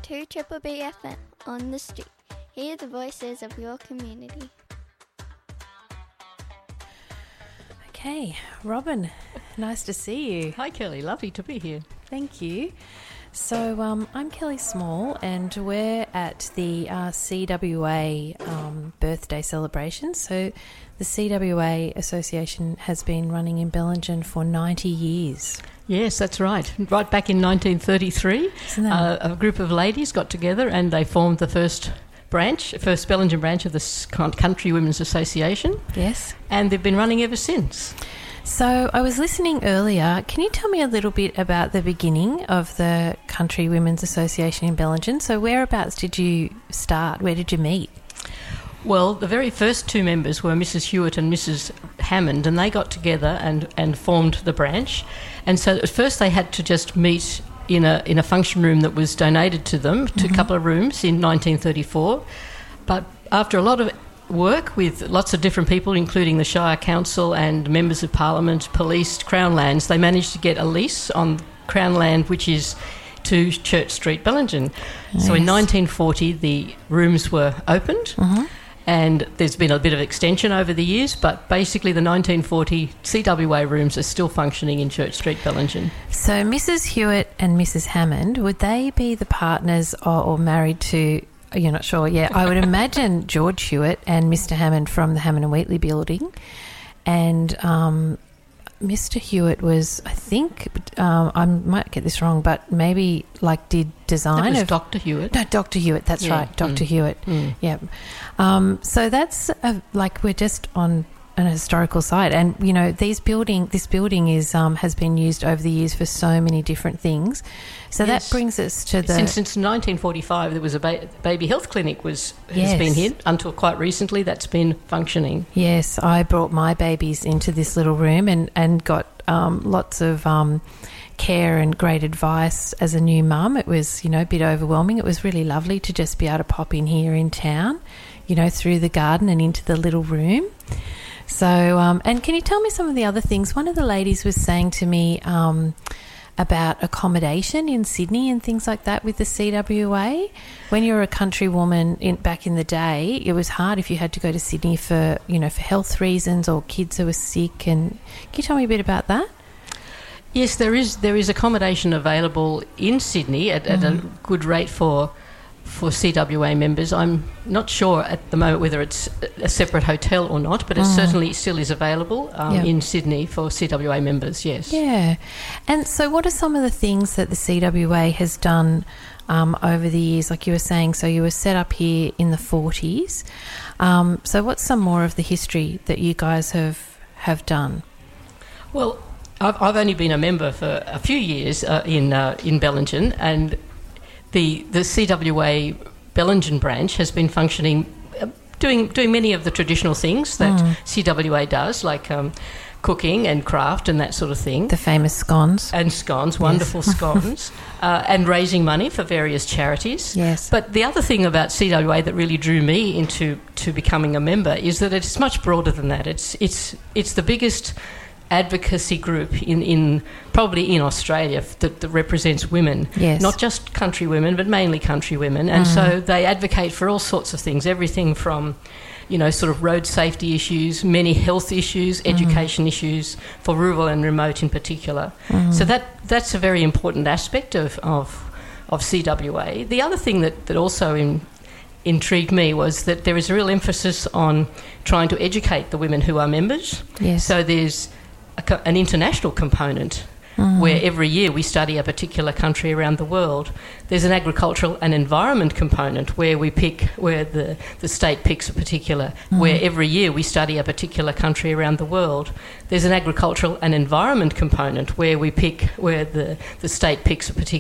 to Triple B FM on the street. Hear the voices of your community. Okay, Robin, nice to see you. Hi Kelly, lovely to be here. Thank you. So I'm Kelly Small and we're at the CWA birthday celebration. So the CWA Association has been running in Bellingen for 90 years. Yes, that's right. Right back in 1933, a group of ladies got together and they formed the first Bellingen branch of the Country Women's Association. Yes. And they've been running ever since. So I was listening earlier. Can you tell me a little bit about the beginning of the Country Women's Association in Bellingen? So whereabouts did you start? Where did you meet? Well, the very first two members were Mrs. Hewitt and Mrs. Hammond, and they got together and formed the branch. And so at first they had to just meet in a function room that was donated to them, to a couple of rooms in 1934. But after a lot of work with lots of different people, including the Shire Council and members of Parliament, police, Crown Lands, they managed to get a lease on Crown Land, which is to Church Street, Bellingen. Yes. So in 1940 the rooms were opened. And there's been a bit of extension over the years, but basically the 1940 CWA rooms are still functioning in Church Street, Bellingen. So Mrs. Hewitt and Mrs. Hammond, would they be the partners or married to, you're not sure? Yeah, I would imagine George Hewitt and Mr. Hammond from the Hammond and Wheatley building. And Mr. Hewitt was, I think, I might get this wrong, but maybe did design. That was Dr. Hewitt. No, Dr. Hewitt, that's right, Dr. Hewitt. Yeah. So that's we're just on an historical site, and you know this building is has been used over the years for so many different things. So that brings us to the since 1945 there was a baby health clinic has been here until quite recently. That's been functioning. Yes, I brought my babies into this little room and got lots of care and great advice as a new mum. It was a bit overwhelming. It was really lovely to just be able to pop in here in town, through the garden and into the little room. So, and can you tell me some of the other things? One of the ladies was saying to me about accommodation in Sydney and things like that with the CWA. When you were a country woman back in the day, it was hard if you had to go to Sydney for health reasons or kids who were sick. And can you tell me a bit about that? Yes, there is accommodation available in Sydney at a good rate for CWA members. I'm not sure at the moment whether it's a separate hotel or not, but it certainly still is available in Sydney for CWA members, yes. Yeah. And so what are some of the things that the CWA has done over the years? Like you were saying, so you were set up here in the 40s. So what's some more of the history that you guys have done? Well, I've only been a member for a few years in Bellingen, and the CWA Bellingen branch has been functioning, doing many of the traditional things that CWA does, like cooking and craft and that sort of thing. The famous scones. And scones, wonderful scones, and raising money for various charities. Yes. But the other thing about CWA that really drew me into becoming a member is that it's much broader than that. It's the biggest advocacy group in probably in Australia that represents women, not just country women but mainly country women, and so they advocate for all sorts of things, everything from sort of road safety issues, many health issues, education issues for rural and remote in particular. So that's a very important aspect of CWA. The other thing that also intrigued me was that there is a real emphasis on trying to educate the women who are members. So there's an international component where every year we study a particular country around the world. There's an agricultural and environment component where the state picks a particular, where every year we study a particular country around the world. There's an agricultural and environment component where the state picks a particular